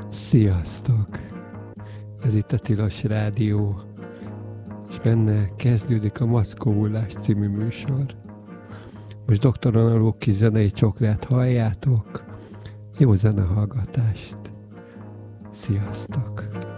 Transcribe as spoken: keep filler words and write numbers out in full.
Sziasztok! Ez itt a Tilos Rádió, és benne kezdődik a Mackó Hullás című műsor. Most doktor Analóg kis zenei csokrát halljátok. Jó zenehallgatást! Sziasztok!